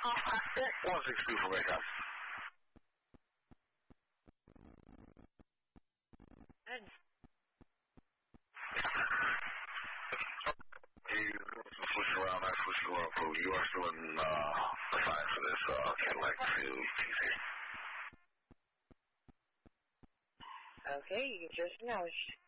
162 for Macon. Good. Switch around, I switched around for you are still in the sign for this Cadillac to TC. Okay, you just announced.